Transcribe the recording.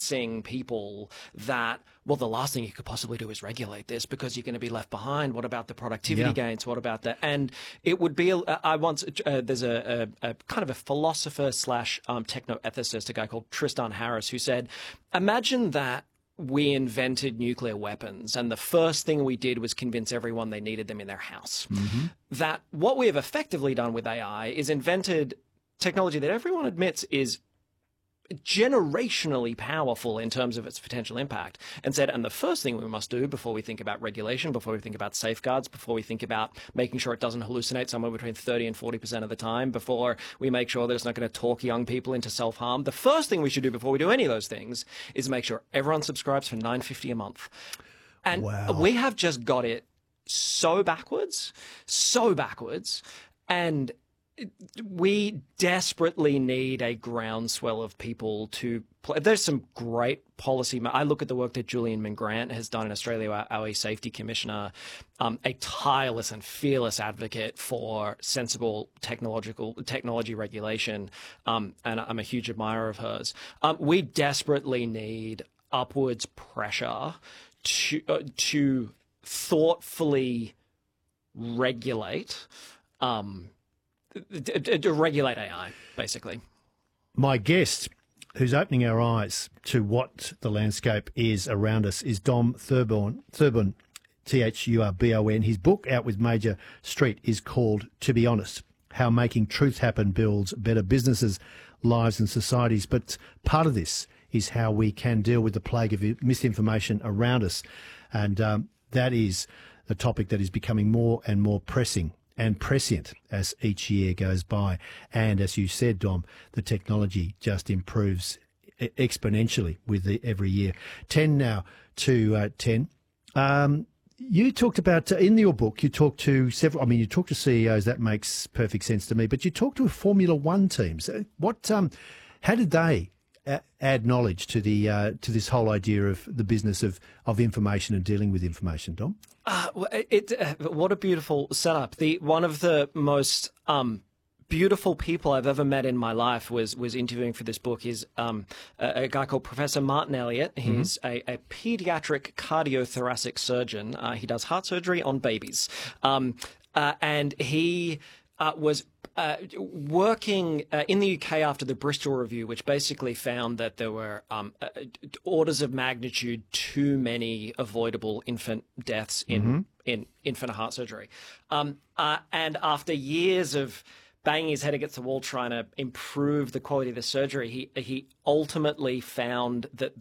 convincing people that, well, the last thing you could possibly do is regulate this because you're going to be left behind. What about the productivity gains? What about that? And it would be, there's a kind of a philosopher slash techno-ethicist, a guy called Tristan Harris, who said, imagine that we invented nuclear weapons and the first thing we did was convince everyone they needed them in their house. That what we have effectively done with AI is invented technology that everyone admits is generationally powerful in terms of its potential impact, and said, and the first thing we must do before we think about regulation, before we think about safeguards, before we think about making sure it doesn't hallucinate somewhere between 30 and 40% of the time, before we make sure that it's not going to talk young people into self-harm, the first thing we should do before we do any of those things is make sure everyone subscribes for $9.50 a month. And we have just got it so backwards, and we desperately need a groundswell of people to play. There's some great policy. I look at the work that Julian Mingrant has done in Australia, our e-safety commissioner, a tireless and fearless advocate for sensible technology regulation, and I'm a huge admirer of hers. We desperately need upwards pressure to thoughtfully regulate to regulate AI, basically. My guest, who's opening our eyes to what the landscape is around us, is Dom Thurbon, Thurbon. His book, out with Major Street, is called To Be Honest, How Making Truth Happen Builds Better Businesses, Lives and Societies. But part of this is how we can deal with the plague of misinformation around us. And that is the topic that is becoming more and more pressing and prescient as each year goes by. And as you said, Dom, the technology just improves exponentially with every year. 10 now to 10. You talked about, in your book, you talked to several, you talked to CEOs, that makes perfect sense to me, but you talked to Formula One teams. How did they add knowledge to this whole idea of the business of information and dealing with information, Dom? What a beautiful setup. One of the most beautiful people I've ever met in my life was interviewing for this book is a guy called Professor Martin Elliott. He's a pediatric cardiothoracic surgeon. He does heart surgery on babies. And he was working in the UK after the Bristol Review, which basically found that there were orders of magnitude too many avoidable infant deaths in infant heart surgery. And after years of banging his head against the wall trying to improve the quality of the surgery, he ultimately found that